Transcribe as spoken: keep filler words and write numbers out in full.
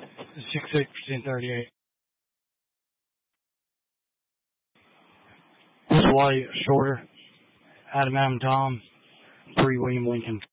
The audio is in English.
six eight percent thirty-eight. White, shorter. Adam Adam Tom. Three William Lincoln.